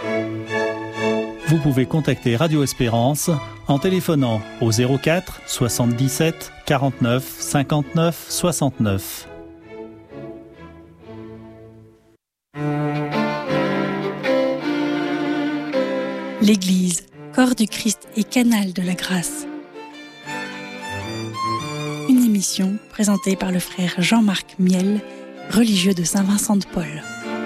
Vous pouvez contacter Radio Espérance en téléphonant au 04 77 49 59 69. L'Église, corps du Christ et canal de la grâce. Une émission présentée par le frère Jean-Marc Miel, religieux de Saint-Vincent de Paul.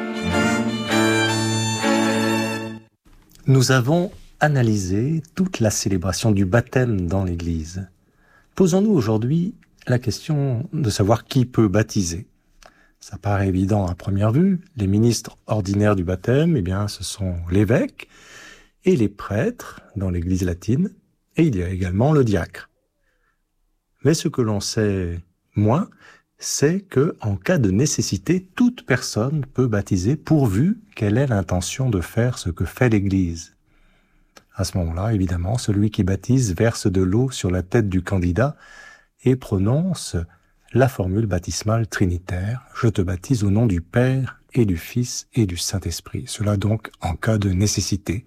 Nous avons analysé toute la célébration du baptême dans l'Église. Posons-nous aujourd'hui la question de savoir qui peut baptiser. Ça paraît évident à première vue. Les ministres ordinaires du baptême, ce sont l'évêque et les prêtres dans l'Église latine, et il y a également le diacre. Mais ce que l'on sait moins, c'est que, en cas de nécessité, toute personne peut baptiser pourvu qu'elle ait l'intention de faire ce que fait l'Église. À ce moment-là, évidemment, celui qui baptise verse de l'eau sur la tête du candidat et prononce la formule baptismale trinitaire « Je te baptise au nom du Père et du Fils et du Saint-Esprit ». Cela donc en cas de nécessité.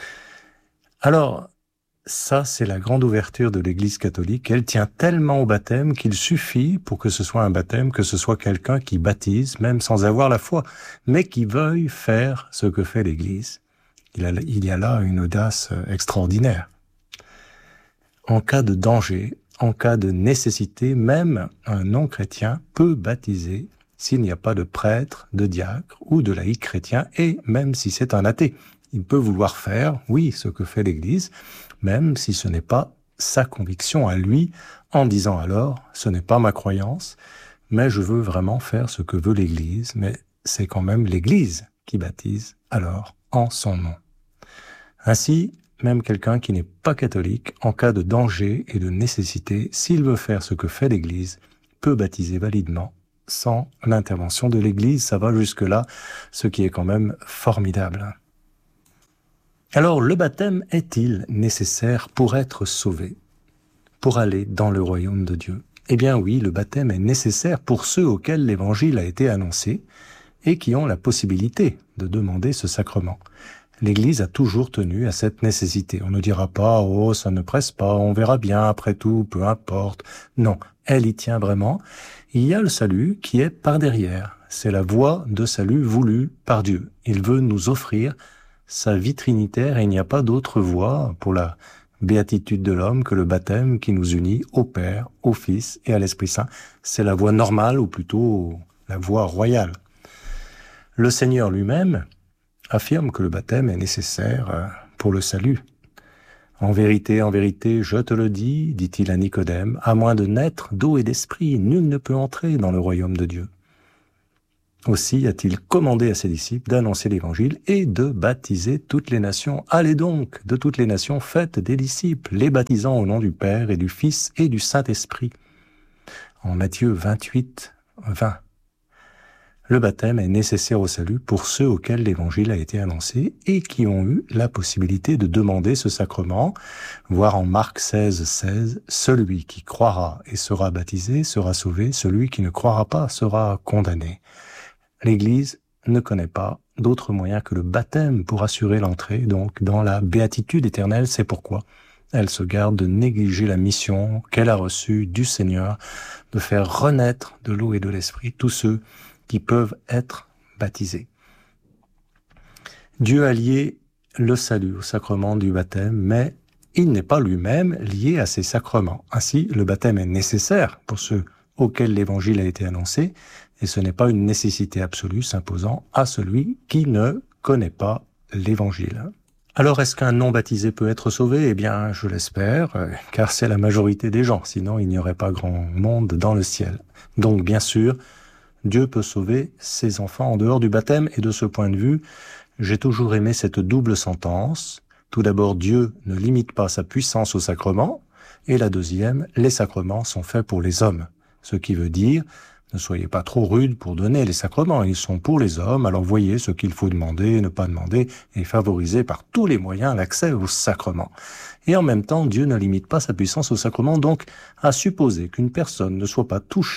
Alors, ça, c'est la grande ouverture de l'Église catholique. Elle tient tellement au baptême qu'il suffit, pour que ce soit un baptême, que ce soit quelqu'un qui baptise, même sans avoir la foi, mais qui veuille faire ce que fait l'Église. Il y a là une audace extraordinaire. En cas de danger, en cas de nécessité, même un non-chrétien peut baptiser s'il n'y a pas de prêtre, de diacre ou de laïc chrétien, et même si c'est un athée. Il peut vouloir faire, oui, ce que fait l'Église, même si ce n'est pas sa conviction à lui, en disant alors, ce n'est pas ma croyance, mais je veux vraiment faire ce que veut l'Église, mais c'est quand même l'Église qui baptise alors en son nom. Ainsi, même quelqu'un qui n'est pas catholique, en cas de danger et de nécessité, s'il veut faire ce que fait l'Église, peut baptiser validement, sans l'intervention de l'Église. Ça va jusque-là, ce qui est quand même formidable. Alors, le baptême est-il nécessaire pour être sauvé, pour aller dans le royaume de Dieu? Eh bien oui, le baptême est nécessaire pour ceux auxquels l'Évangile a été annoncé et qui ont la possibilité de demander ce sacrement. L'Église a toujours tenu à cette nécessité. On ne dira pas « Oh, ça ne presse pas, on verra bien, après tout, peu importe ». Non, elle y tient vraiment. Il y a le salut qui est par derrière. C'est la voie de salut voulue par Dieu. Il veut nous offrir sa vie trinitaire et il n'y a pas d'autre voie pour la béatitude de l'homme que le baptême qui nous unit au Père, au Fils et à l'Esprit Saint. C'est la voie normale ou plutôt la voie royale. Le Seigneur lui-même affirme que le baptême est nécessaire pour le salut. En vérité, je te le dis, dit-il à Nicodème, à moins de naître d'eau et d'esprit, nul ne peut entrer dans le royaume de Dieu. Aussi a-t-il commandé à ses disciples d'annoncer l'Évangile et de baptiser toutes les nations. Allez donc, de toutes les nations, faites des disciples, les baptisant au nom du Père et du Fils et du Saint-Esprit. En Matthieu 28, 20. Le baptême est nécessaire au salut pour ceux auxquels l'Évangile a été annoncé et qui ont eu la possibilité de demander ce sacrement. Voir en Marc 16, 16, « Celui qui croira et sera baptisé sera sauvé, celui qui ne croira pas sera condamné. » L'Église ne connaît pas d'autre moyen que le baptême pour assurer l'entrée donc dans la béatitude éternelle. C'est pourquoi elle se garde de négliger la mission qu'elle a reçue du Seigneur de faire renaître de l'eau et de l'esprit tous ceux qui peuvent être baptisés. Dieu a lié le salut au sacrement du baptême, mais il n'est pas lui-même lié à ces sacrements. Ainsi, le baptême est nécessaire pour ceux auxquels l'Évangile a été annoncé, et ce n'est pas une nécessité absolue s'imposant à celui qui ne connaît pas l'Évangile. Alors, est-ce qu'un non-baptisé peut être sauvé? Eh bien, je l'espère, car c'est la majorité des gens, sinon il n'y aurait pas grand monde dans le ciel. Donc, bien sûr, Dieu peut sauver ses enfants en dehors du baptême, et de ce point de vue, j'ai toujours aimé cette double sentence. Tout d'abord, Dieu ne limite pas sa puissance aux sacrements, et la deuxième, les sacrements sont faits pour les hommes. Ce qui veut dire, ne soyez pas trop rudes pour donner les sacrements, ils sont pour les hommes, alors voyez ce qu'il faut demander, ne pas demander, et favoriser par tous les moyens l'accès aux sacrements. Et en même temps, Dieu ne limite pas sa puissance aux sacrements, donc à supposer qu'une personne ne soit pas touchée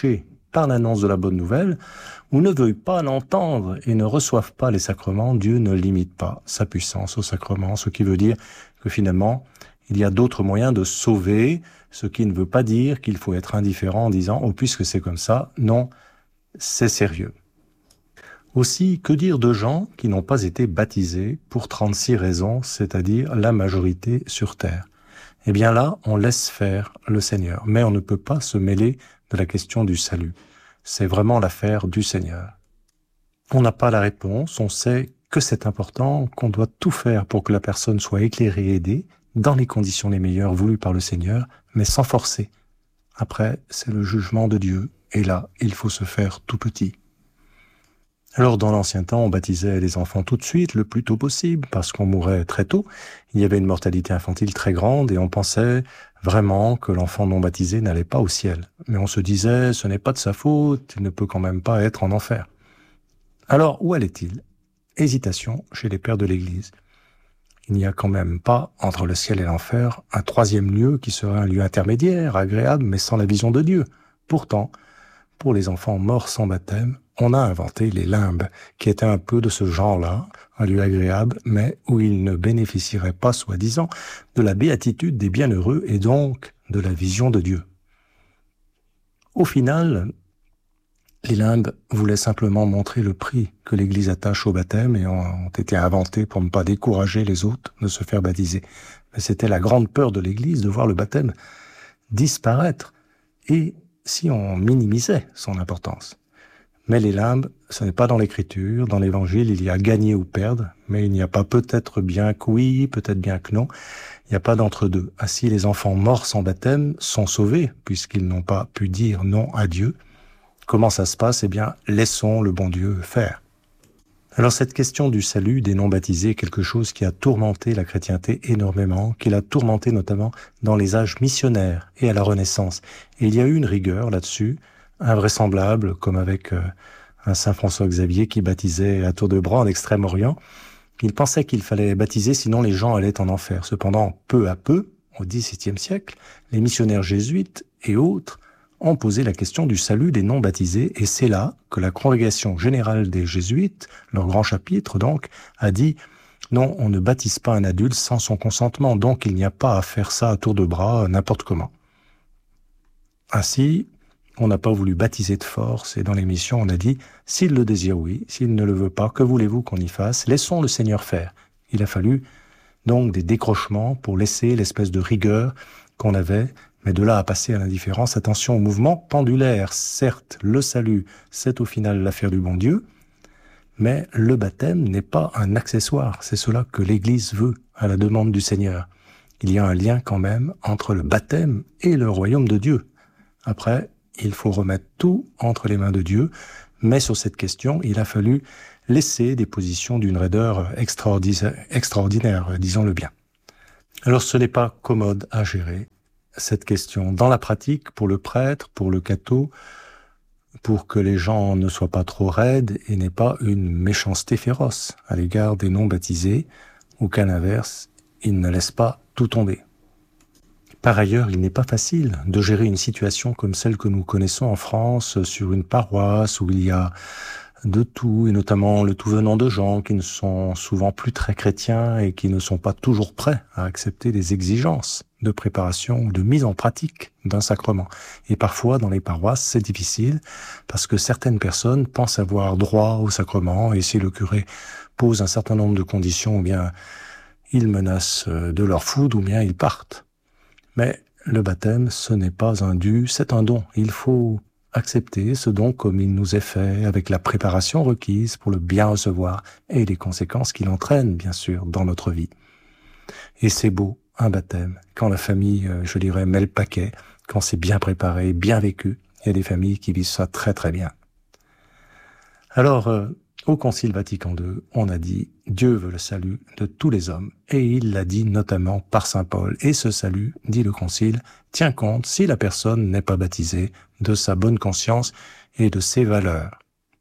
par l'annonce de la bonne nouvelle, ou ne veuillent pas l'entendre et ne reçoivent pas les sacrements, Dieu ne limite pas sa puissance aux sacrements, ce qui veut dire que finalement, il y a d'autres moyens de sauver, ce qui ne veut pas dire qu'il faut être indifférent en disant « Oh, puisque c'est comme ça », non, c'est sérieux. Aussi, que dire de gens qui n'ont pas été baptisés pour 36 raisons, c'est-à-dire la majorité sur terre? Eh bien là, on laisse faire le Seigneur, mais on ne peut pas se mêler de la question du salut. C'est vraiment l'affaire du Seigneur. On n'a pas la réponse, on sait que c'est important, qu'on doit tout faire pour que la personne soit éclairée et aidée, dans les conditions les meilleures voulues par le Seigneur, mais sans forcer. Après, c'est le jugement de Dieu, et là, il faut se faire tout petit. Alors, dans l'ancien temps, on baptisait les enfants tout de suite, le plus tôt possible, parce qu'on mourait très tôt. Il y avait une mortalité infantile très grande, et on pensait vraiment que l'enfant non baptisé n'allait pas au ciel. Mais on se disait, ce n'est pas de sa faute, il ne peut quand même pas être en enfer. Alors, où allait-il? Hésitation chez les pères de l'Église. Il n'y a quand même pas, entre le ciel et l'enfer, un troisième lieu qui serait un lieu intermédiaire, agréable, mais sans la vision de Dieu. Pourtant, pour les enfants morts sans baptême, on a inventé les limbes, qui étaient un peu de ce genre-là, un lieu agréable, mais où ils ne bénéficieraient pas, soi-disant, de la béatitude des bienheureux et donc de la vision de Dieu. Au final, les limbes voulaient simplement montrer le prix que l'Église attache au baptême et ont été inventés pour ne pas décourager les autres de se faire baptiser. Mais c'était la grande peur de l'Église de voir le baptême disparaître, et si on minimisait son importance. Mais les limbes, ce n'est pas dans l'Écriture, dans l'Évangile, il y a gagner ou perdre, mais il n'y a pas peut-être bien que oui, peut-être bien que non, il n'y a pas d'entre-deux. Ainsi, les enfants morts sans baptême sont sauvés, puisqu'ils n'ont pas pu dire non à Dieu. Comment ça se passe? Eh bien, laissons le bon Dieu faire. Alors cette question du salut des non-baptisés est quelque chose qui a tourmenté la chrétienté énormément, qui l'a tourmenté notamment dans les âges missionnaires et à la Renaissance. Et il y a eu une rigueur là-dessus, invraisemblable, comme avec un saint François Xavier qui baptisait à tour de bras en Extrême-Orient. Il pensait qu'il fallait baptiser, sinon les gens allaient en enfer. Cependant, peu à peu, au XVIIe siècle, les missionnaires jésuites et autres ont posé la question du salut des non-baptisés, et c'est là que la Congrégation générale des Jésuites, leur grand chapitre donc, a dit « Non, on ne baptise pas un adulte sans son consentement, donc il n'y a pas à faire ça à tour de bras, n'importe comment. » Ainsi, on n'a pas voulu baptiser de force, et dans l'émission, on a dit « S'il le désire, oui, s'il ne le veut pas, que voulez-vous qu'on y fasse? Laissons le Seigneur faire. » Il a fallu donc des décrochements pour laisser l'espèce de rigueur qu'on avait. Mais de là à passer à l'indifférence, attention au mouvement pendulaire. Certes, le salut, c'est au final l'affaire du bon Dieu, mais le baptême n'est pas un accessoire. C'est cela que l'Église veut, à la demande du Seigneur. Il y a un lien quand même entre le baptême et le royaume de Dieu. Après, il faut remettre tout entre les mains de Dieu, mais sur cette question, il a fallu laisser des positions d'une raideur extraordinaire, disons-le bien. Alors ce n'est pas commode à gérer, cette question. Dans la pratique, pour le prêtre, pour le catho, pour que les gens ne soient pas trop raides et n'aient pas une méchanceté féroce à l'égard des non-baptisés, ou qu'à l'inverse, ils ne laissent pas tout tomber. Par ailleurs, il n'est pas facile de gérer une situation comme celle que nous connaissons en France, sur une paroisse où il y a de tout, et notamment le tout venant de gens qui ne sont souvent plus très chrétiens et qui ne sont pas toujours prêts à accepter les exigences de préparation ou de mise en pratique d'un sacrement. Et parfois, dans les paroisses, c'est difficile parce que certaines personnes pensent avoir droit au sacrement, et si le curé pose un certain nombre de conditions, ou bien ils menacent de leur foudre, ou bien ils partent. Mais le baptême, ce n'est pas un dû, c'est un don. Il faut accepter ce don comme il nous est fait, avec la préparation requise pour le bien recevoir et les conséquences qu'il entraîne, bien sûr, dans notre vie. Et c'est beau, un baptême, quand la famille, je dirais, met le paquet, quand c'est bien préparé, bien vécu. Il y a des familles qui vivent ça très très bien. Alors, au Concile Vatican II, on a dit « Dieu veut le salut de tous les hommes » et il l'a dit notamment par saint Paul. Et ce salut, dit le Concile, tient compte, si la personne n'est pas baptisée, de sa bonne conscience et de ses valeurs.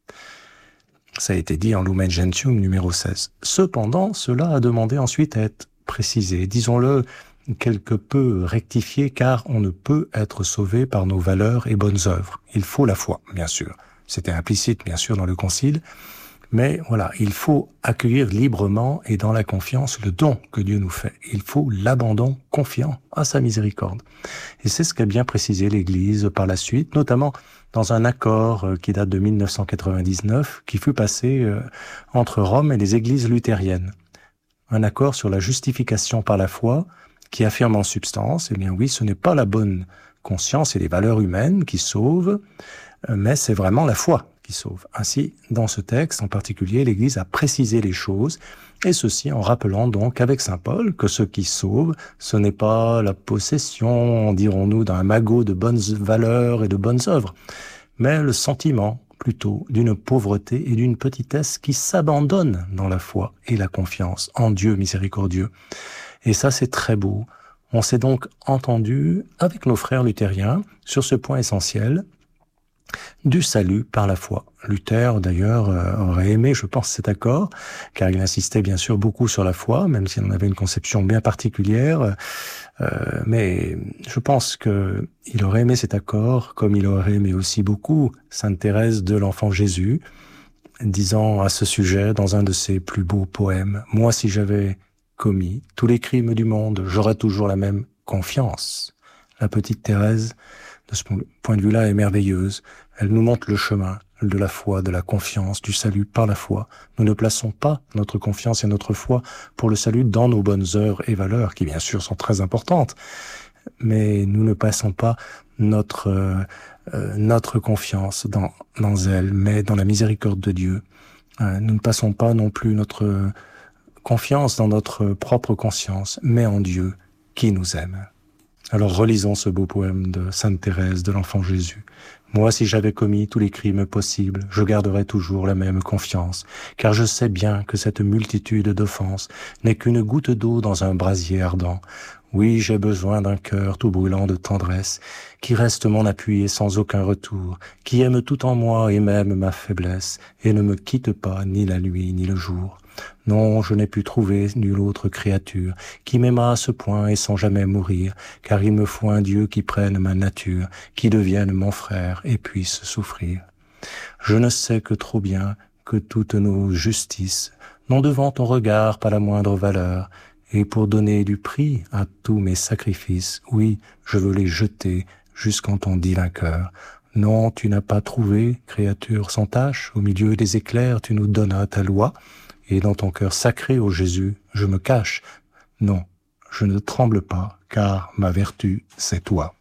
Ça a été dit en Lumen Gentium numéro 16. Cependant, cela a demandé ensuite à être précisé. Disons-le, quelque peu rectifié, car on ne peut être sauvé par nos valeurs et bonnes œuvres. Il faut la foi, bien sûr. C'était implicite, bien sûr, dans le Concile. Mais voilà, il faut accueillir librement et dans la confiance le don que Dieu nous fait. Il faut l'abandon confiant à sa miséricorde. Et c'est ce qu'a bien précisé l'Église par la suite, notamment dans un accord qui date de 1999, qui fut passé entre Rome et les églises luthériennes. Un accord sur la justification par la foi qui affirme en substance, eh bien oui, ce n'est pas la bonne conscience et les valeurs humaines qui sauvent, mais c'est vraiment la foi qui sauve. Ainsi, dans ce texte en particulier, l'Église a précisé les choses, et ceci en rappelant donc avec saint Paul que ce qui sauve, ce n'est pas la possession, dirons-nous, d'un magot de bonnes valeurs et de bonnes œuvres, mais le sentiment plutôt d'une pauvreté et d'une petitesse qui s'abandonne dans la foi et la confiance en Dieu miséricordieux. Et ça, c'est très beau. On s'est donc entendu avec nos frères luthériens sur ce point essentiel du salut par la foi. Luther, d'ailleurs, aurait aimé, je pense, cet accord, car il insistait bien sûr beaucoup sur la foi, même s'il en avait une conception bien particulière. Mais je pense que il aurait aimé cet accord, comme il aurait aimé aussi beaucoup Sainte Thérèse de l'Enfant Jésus, disant à ce sujet dans un de ses plus beaux poèmes, « Moi, si j'avais commis tous les crimes du monde, j'aurais toujours la même confiance. » La petite Thérèse, de ce point de vue-là, est merveilleuse. Elle nous montre le chemin de la foi, de la confiance, du salut par la foi. Nous ne plaçons pas notre confiance et notre foi pour le salut dans nos bonnes œuvres et valeurs, qui bien sûr sont très importantes, mais nous ne plaçons pas notre confiance dans elle, mais dans la miséricorde de Dieu. Nous ne passons pas non plus notre confiance dans notre propre conscience, mais en Dieu qui nous aime. Alors relisons ce beau poème de Sainte Thérèse de l'Enfant Jésus. « Moi, si j'avais commis tous les crimes possibles, je garderais toujours la même confiance, car je sais bien que cette multitude d'offenses n'est qu'une goutte d'eau dans un brasier ardent. Oui, j'ai besoin d'un cœur tout brûlant de tendresse, qui reste mon appui et sans aucun retour, qui aime tout en moi et même ma faiblesse, et ne me quitte pas ni la nuit ni le jour. Non, je n'ai pu trouver nulle autre créature qui m'aimera à ce point et sans jamais mourir, car il me faut un Dieu qui prenne ma nature, qui devienne mon frère et puisse souffrir. Je ne sais que trop bien que toutes nos justices n'ont devant ton regard pas la moindre valeur, et pour donner du prix à tous mes sacrifices, oui, je veux les jeter jusqu'en ton divin cœur. Non, tu n'as pas trouvé, créature sans tache, au milieu des éclairs tu nous donnas ta loi, et dans ton cœur sacré, ô Jésus, je me cache. Non, je ne tremble pas, car ma vertu, c'est toi.